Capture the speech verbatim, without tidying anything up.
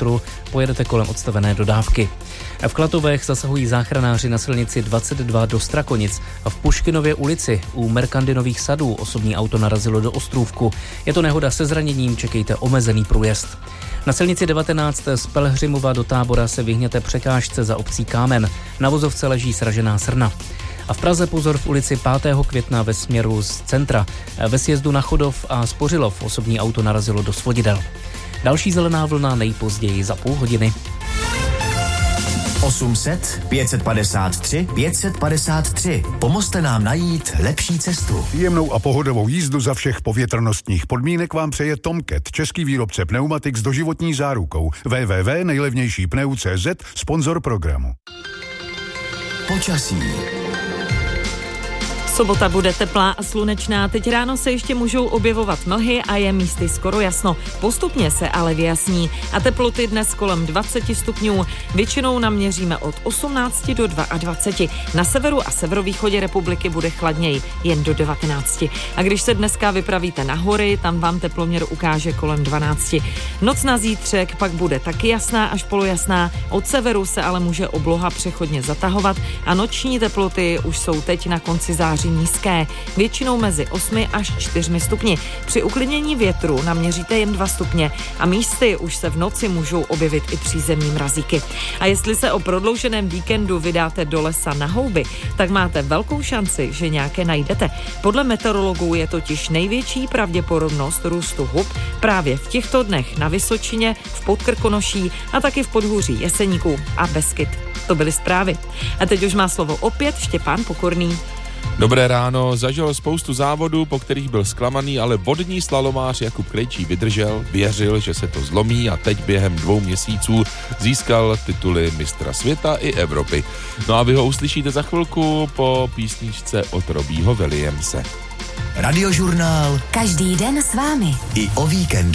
kilometru pojedete kolem odstavené dodávky. V Klatovech zasahují záchranáři na silnici dvacet dva do Strakonic a v Puškinově ulici u Merkandinových sadů osobní auto narazilo do ostrůvku. Je to nehoda se zraněním, čekejte omezený průjezd. Na silnici devatenáct z Pelhřimova do Tábora se vyhněte překážce za obcí Kámen. Na vozovce leží sražená srna. A v Praze pozor v ulici pátého května ve směru z centra. Ve sjezdu na Chodov a Spořilov osobní auto narazilo do svodidel. Další zelená vlna nejpozději za půl hodiny. osm set, pět set padesát tři, pět set padesát tři. Pomozte nám najít lepší cestu. Jemnou a pohodovou jízdu za všech povětrnostních podmínek vám přeje Tomcat, český výrobce pneumatik s doživotní zárukou. w w w tečka nejlevnější pneu tečka cé zet, sponzor programu. Počasí. Sobota bude teplá a slunečná, teď ráno se ještě můžou objevovat mlhy a je místy skoro jasno. Postupně se ale vyjasní a teploty dnes kolem dvacet stupňů. Většinou naměříme od osmnácti do dvaceti dva. Na severu a severovýchodě republiky bude chladněji, jen do devatenácti. A když se dneska vypravíte na hory, tam vám teploměr ukáže kolem dvanácti. Noc na zítřek pak bude taky jasná až polojasná. Od severu se ale může obloha přechodně zatahovat a noční teploty už jsou teď na konci září nízké, většinou mezi osmi až čtyřmi stupni. Při uklidnění větru naměříte jen dva stupně a místy už se v noci můžou objevit i přízemní mrazíky. A jestli se o prodlouženém víkendu vydáte do lesa na houby, tak máte velkou šanci, že nějaké najdete. Podle meteorologů je totiž největší pravděpodobnost růstu hub právě v těchto dnech na Vysočině, v Podkrkonoší a taky v podhůří Jeseníků a Beskyd. To byly zprávy. A teď už má slovo opět Štěpán Pokorný. Dobré ráno, zažil spoustu závodů, po kterých byl zklamaný, ale vodní slalomář Jakub Krejčí vydržel, věřil, že se to zlomí a teď během dvou měsíců získal tituly mistra světa i Evropy. No a vy ho uslyšíte za chvilku po písničce od Robbieho Williamse. Radiožurnál. Každý den s vámi. I o víkendu.